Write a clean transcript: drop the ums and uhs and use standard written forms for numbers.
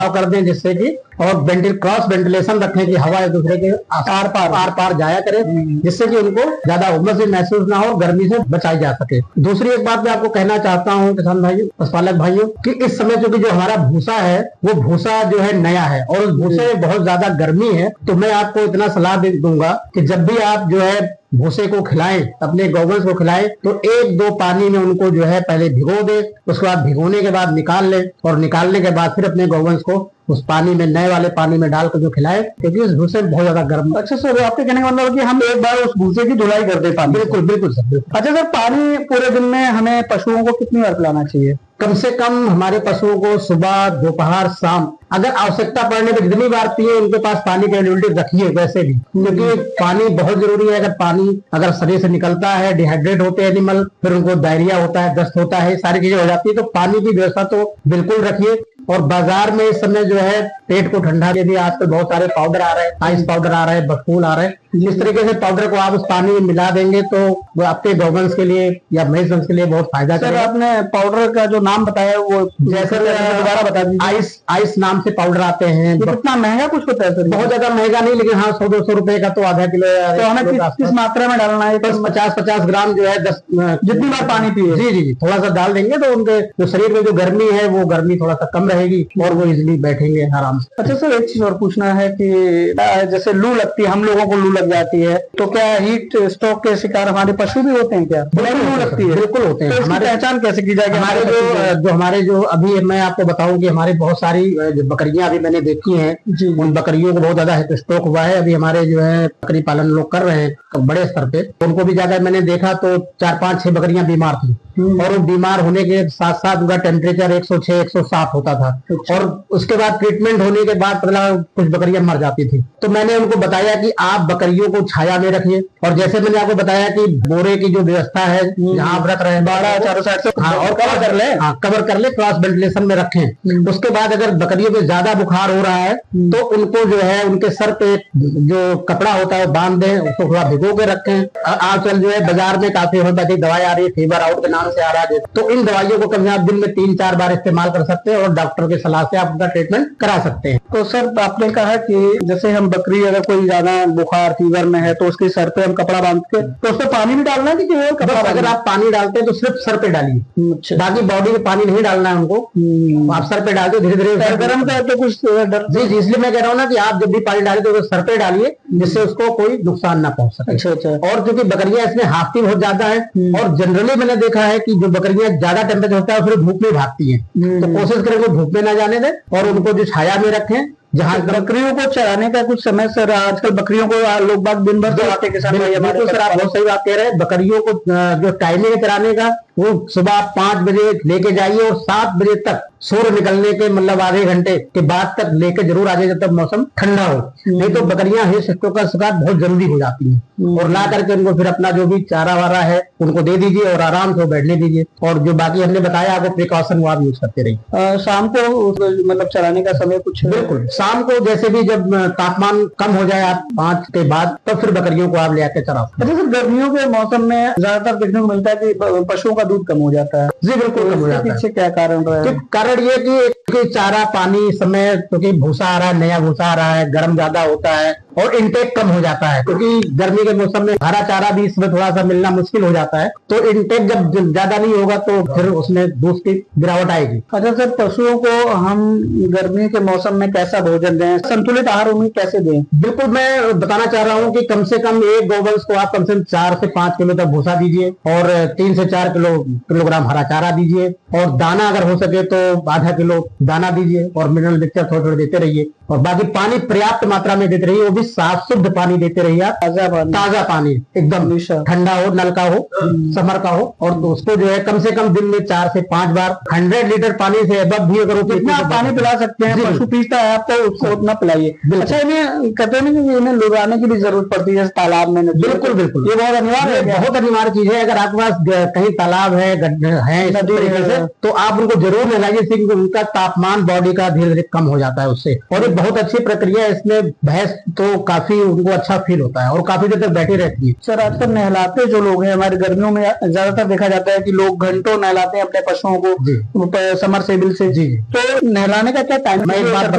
कर दें, जिससे कि और क्रॉस वेंटिलेशन रखें कि हवा एक दूसरे के आर पार जाया करे, जिससे कि उनको ज्यादा उमस भी महसूस ना हो, गर्मी से बचाई जा सके। दूसरी एक बात मैं आपको कहना चाहता हूँ किसान भाइयों, पशुपालक भाइयों, कि इस समय जो जो हमारा भूसा है वो भूसा जो है नया है और उस भूसे में बहुत ज्यादा गर्मी है। तो मैं आपको इतना सलाह दूंगा कि जब भी आप जो है भूसे को खिलाएं, अपने गौवंश को खिलाएं, तो 1-2 पानी में उनको जो है पहले भिगो दे, उसके बाद भिगोने के बाद निकाल ले और निकालने के बाद फिर अपने गौवंश को उस पानी में, नए वाले पानी में डालकर जो खिलाए, क्योंकि उस भूसे में बहुत ज्यादा गर्म। अच्छा सर, आपके कहने का मतलब कि हम एक बार उस भूसे की धुलाई कर दे पानी? बिल्कुल बिल्कुल सर, बिल्कुल। अच्छा सर, पानी पूरे दिन में हमें पशुओं को कितनी बार पिलाना चाहिए? कम से कम हमारे पशुओं को सुबह, दोपहर, शाम, अगर आवश्यकता पड़ने पर जितनी बार पिए उनके पास पानी की अवेलेबिलिटी रखिए वैसे भी, क्योंकि पानी बहुत जरूरी है। अगर शरीर से निकलता है, डिहाइड्रेट होते हैं एनिमल, फिर उनको डायरिया होता है, दस्त होता है, सारी चीजें हो जाती है, तो पानी की व्यवस्था तो बिल्कुल रखिए। और बाजार में इस समय जो है पेट को ठंडा के लिए आजकल बहुत सारे पाउडर आ रहे हैं, आइस पाउडर आ रहे हैं, बकफूल आ रहे हैं। इस तरीके से पाउडर को आप उस पानी में मिला देंगे तो वो आपके गौवंश के लिए या महिष वंश के लिए बहुत फायदा करेगा। सर, आपने पाउडर का जो नाम बताया वो जैसे दोबारा बता दीजिए। आइस नाम से पाउडर आते हैं। कितना महंगा कुछ होता है सर? बहुत ज्यादा महंगा नहीं, लेकिन हाँ 100-200 रुपए का तो आधा किलो। तो हमें किस मात्रा में डालना है? 50-50 ग्राम जो है 10 जितनी बार पानी पिए। जी जी जी, थोड़ा सा डाल देंगे तो उनके जो शरीर में जो गर्मी है वो गर्मी थोड़ा सा कम रहेगी और वो इजिली बैठेंगे आराम से। अच्छा सर, एक चीज और पूछना है कि जैसे लू लगती है, हम लोगों को लू लग जाती है, तो क्या हीट स्ट्रोक के शिकार हमारे पशु भी होते हैं क्या? लू लगती है? बिल्कुल होते हैं। तो हमारी पहचान कैसे की जाएगी? हमारे जो अभी मैं आपको बताऊं कि हमारी बहुत सारी जो बकरियां अभी मैंने देखी हैं, उन बकरियों को बहुत ज्यादा हीट स्ट्रोक हुआ है। अभी हमारे जो है बकरी पालन लोग कर रहे हैं बड़े स्तर पे, उनको भी जाकर मैंने देखा तो 4-5-6 बकरियां बीमार थी और वो बीमार होने के साथ साथ उनका टेम्परेचर 106-107 होता था। और उसके बाद ट्रीटमेंट होने के बाद कुछ बकरियां मर जाती थी। तो मैंने उनको बताया कि आप बकरियों को छाया में रखिए, और जैसे मैंने आपको बताया कि बोरे की जो व्यवस्था है जहाँ आप रख रहे हैं, बाड़ा चारों साइड से और कवर कर ले, क्रॉस वेंटिलेशन में रखें। उसके बाद अगर बकरियों पे ज्यादा बुखार हो रहा है तो उनको जो है उनके सर पे जो कपड़ा होता है बांध दें, उसको थोड़ा भिगो के रखें। आजकल जो है बाजार में काफी होम्योपैथिक दवाई आ रही है, फीवर आउट के नाम से आ रहा है, तो इन दवाइयों को कम से कम दिन में 3-4 बार इस्तेमाल कर सकते हैं और डॉक्टर की सलाह से आप उनका ट्रीटमेंट करा सकते हैं। तो सर, आपने कहा कि जैसे हम बकरी अगर कोई ज्यादा बुखार फीवर में है तो उसके सर पे हम कपड़ा बांध के, तो उसमें पानी भी डालना है कि केवल कपड़ा? अगर आप पानी डालते हैं तो सिर्फ सर पे डालिए, बाकी बॉडी में पानी नहीं डालना है उनको। आप सर पे डाल दो, धीरे धीरे गर्म का तो कुछ डर? जी, इसलिए मैं कह रहा हूँ ना कि आप जब भी पानी डालें तो सर पे डालिए, जिससे उसको कोई नुकसान ना पहुंच सके। अच्छा। और क्योंकि बकरियां इसमें हाफती बहुत ज्यादा है और जनरली मैंने देखा है कि जो बकरियां ज्यादा टेम्परेचर होता है फिर धूप में भागती है, तो कोशिश करें वो धूप में ना जाने दें और उनको जो छाया में रखें। जहाँ बकरियों को चराने का कुछ समय सर, आजकल बकरियों को लोग बाग दिन भर चराते के साथ, तो सर आप बहुत सही बात कह रहे हैं। बकरियों को जो टाइमिंग है चराने का, वो सुबह 5 बजे लेके जाइए और 7 बजे तक सूर्य निकलने के मतलब आधे घंटे के बाद तक लेके जरूर आ जाए, जब तक मौसम ठंडा हो। नहीं तो बकरियां हीट स्ट्रोक का शिकार बहुत जल्दी हो जाती हैं। और ला करके उनको फिर अपना जो भी चारा वारा है उनको दे दीजिए और आराम से बैठने दीजिए। और जो बाकी हमने बताया आपको प्रिकॉशन वो आप यूज करते रहिए। शाम को मतलब चराने का समय कुछ? बिल्कुल, शाम को जैसे भी जब तापमान कम हो जाए आप 5 के बाद, तब फिर बकरियों को आप ले आके चराओ। अच्छा सर, गर्मियों के मौसम में ज्यादातर देखने को मिलता है कि पशुओं का दूध कम हो जाता है। जी बिल्कुल कम हो जाता है। पीछे क्या कारण रहा है? कारण ये कि चारा पानी समय, क्योंकि भूसा आ रहा है, नया भूसा आ रहा है, गर्म ज्यादा होता है और इंटेक कम हो जाता है, क्योंकि गर्मी के मौसम में हरा चारा भी इसमें थोड़ा सा मिलना मुश्किल हो जाता है। तो इंटेक जब ज्यादा नहीं होगा तो फिर उसमें दूध की गिरावट आएगी। अच्छा सर, पशुओं को हम गर्मी के मौसम में कैसा भोजन दें, संतुलित आहार उन्हें कैसे दें? बिल्कुल, मैं बताना चाह रहा हूँ कि कम से कम एक गौवंश को आप कम से कम 4 से 5 किलो तक भूसा दीजिए और 3 से 4 किलोग्राम हरा चारा दीजिए, और दाना अगर हो सके तो आधा किलो दाना दीजिए और मिनरल मिक्सचर थोड़े थोड़े देते रहिए। और बाकी पानी पर्याप्त मात्रा में देते रहिए, वो भी साफ शुद्ध पानी देते रहिए आप। ताजा पानी एकदम ठंडा हो, नल का हो, समर का हो। और उसको जो है कम से कम दिन में 4 से 5 बार 100 लीटर पानी से एबव भी अगर जितना आप पानी पिला सकते हैं, पशु पीता है आपको उसको उतना पिलाइए। अच्छा, इन्हें कहते हैं कि इन्हें लुगाने की भी जरूरत पड़ती है तालाब में? बिल्कुल बिल्कुल, ये बहुत अनिवार्य है, बहुत अनिवार्य चीज है। अगर आपके पास कहीं तालाब है, गड्ढे है इस तरीके से, तो आप उनको जरूर नहलाइए, क्योंकि उनका तापमान बॉडी का धीरे धीरे कम हो जाता है उससे। और एक बहुत अच्छी प्रक्रिया है इसमें, भैंस तो काफी उनको अच्छा फील होता है और काफी देर तक बैठी रहती है। सर, आजकल नहलाते जो लोग हैं, हमारे गर्मियों में ज्यादातर देखा जाता है कि लोग घंटों नहलाते हैं अपने पशुओं को समरसेबिल से। जी, तो नहलाने का क्या टाइम? मैं एक बात